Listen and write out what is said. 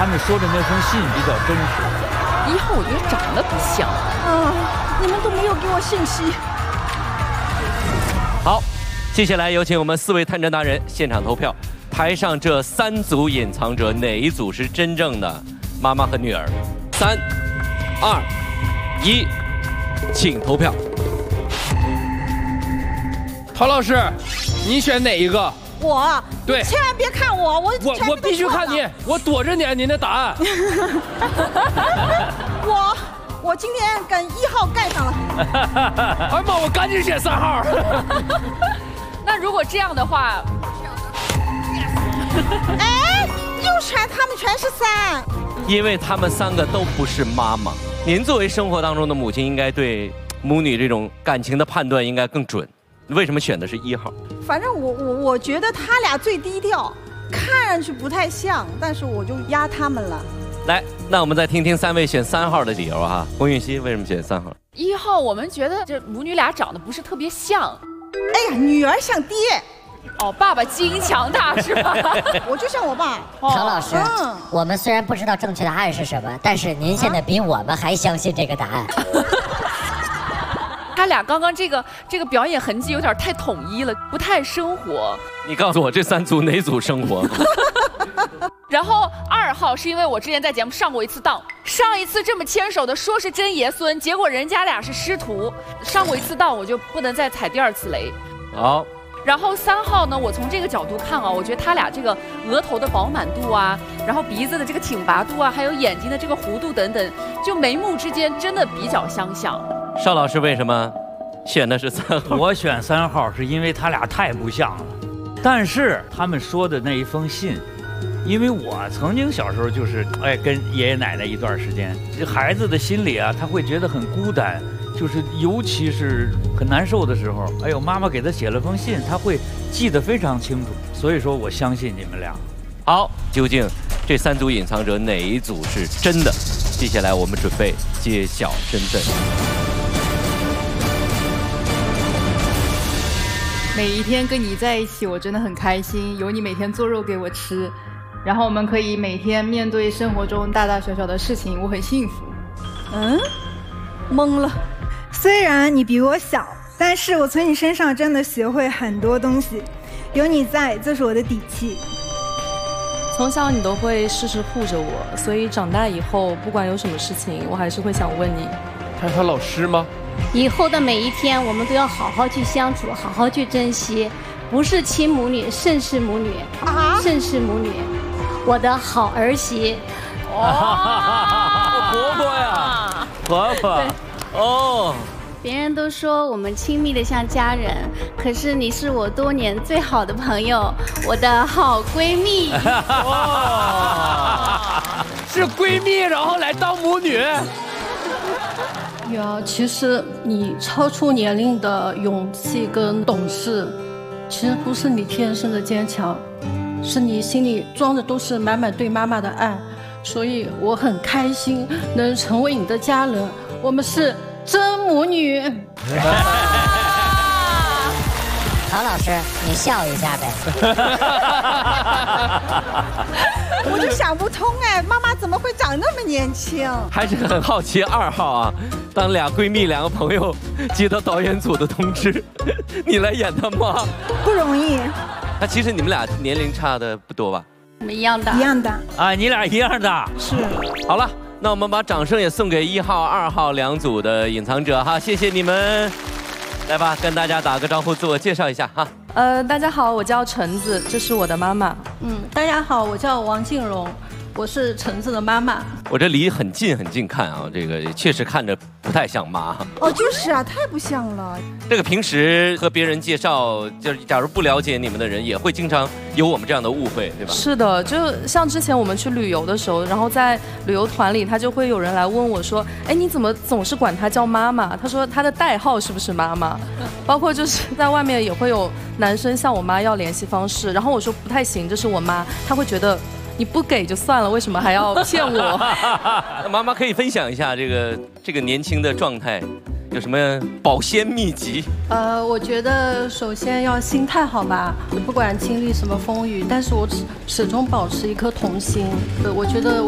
他们说的那封信比较真实。 1号我觉得长得不像啊，你们都没有给我信息。 好，接下来有请我们4位探针达人现场投票，台上这3组隐藏者，哪一组是真正的妈妈和女儿？3、2、1，请投票。 陶老师，你选哪一个？ 我对， 千万别看我， 我必须看你，我躲着你的答案。 我今天跟1号干上了。 哎呀妈，我赶紧选3号。 那如果这样的话， 哎，他们全是3。 因为他们3个都不是妈妈。您作为生活当中的母亲，应该对母女这种感情的判断应该更准。为什么选的是1号？ 反正我觉得他俩最低调，看上去不太像，但是我就压他们了。 来，那我们再听听3位选3号的理由哈。龚允熙为什么选3号 ？1号我们觉得这母女俩长得不是特别像。 哎呀，女儿像爹。 哦，爸爸基因强大是吧？ 我就像我爸。 唐老师，我们虽然不知道正确答案是什么，但是您现在比我们还相信这个答案。 他俩刚刚这个表演痕迹有点太统一了，不太生活。 你告诉我这3组哪组生活？ 然后2号是因为我之前在节目上过一次当，上一次这么牵手的说是真爷孙，结果人家俩是师徒，上过一次当我就不能再踩第2次雷。 好。 然后3号呢，我从这个角度看啊，我觉得他俩这个额头的饱满度啊，然后鼻子的这个挺拔度啊，还有眼睛的这个弧度等等，就眉目之间真的比较相像。 邵老师为什么选的是3号？ 我选3号是因为他俩太不像了，但是他们说的那一封信，因为我曾经小时候就是跟爷爷奶奶一段时间，这孩子的心里啊，他会觉得很孤单，就是尤其是很难受的时候，哎呦，妈妈给他写了封信，他会记得非常清楚，所以说我相信你们俩。 好，究竟这3组隐藏者哪一组是真的？接下来我们准备揭晓身份。 每一天跟你在一起，我真的很开心，有你每天做肉给我吃，然后我们可以每天面对生活中大大小小的事情，我很幸福。 懵了。 虽然你比我小，但是我从你身上真的学会很多东西，有你在就是我的底气。 从小你都会事事护着我，所以长大以后不管有什么事情，我还是会想问你。 他是他老师吗？ 以后的每一天，我们都要好好去相处，好好去珍惜。不是亲母女，胜似母女，胜似母女，我的好儿媳。 婆婆呀，婆婆。哦。 别人都说我们亲密的像家人，可是你是我多年最好的朋友，我的好闺蜜。 是闺蜜，然后来当母女。 呀，其实你超出年龄的勇气跟懂事，其实不是你天生的坚强，是你心里装的都是满满对妈妈的爱，所以我很开心能成为你的家人，我们是真母女。 唐老师，你笑一下呗。 我就想不通妈妈怎么会长那么年轻？ 还是很好奇2号啊，当俩闺蜜2个朋友接到导演组的通知，你来演他妈， 不容易。 那其实你们俩年龄差的不多吧？ 我们一样大， 一样大啊，你俩一样大。 是。 好了，那我们把掌声也送给1号、2号2组的隐藏者哈，谢谢你们。来吧，跟大家打个招呼，自我介绍一下哈。 大家好，我叫橙子，这是我的妈妈。 大家好，我叫王静荣，我是橙子的妈妈。 我这离很近看啊，这个确实看着不太像妈。 就是啊，太不像了。 这个平时和别人介绍，就是假如不了解你们的人，也会经常有我们这样的误会，对吧？ 是的，就像之前我们去旅游的时候，然后在旅游团里，他就会有人来问我说：“哎，你怎么总是管她叫妈妈？”他说她的代号是不是妈妈？包括就是在外面也会有男生向我妈要联系方式，然后我说不太行，这是我妈，他会觉得。你不给就算了，为什么还要骗我？ 妈妈可以分享一下这个年轻的状态，有什么保鲜秘籍？ 我觉得首先要心态好吧，不管经历什么风雨，但是我始终保持一颗童心。我觉得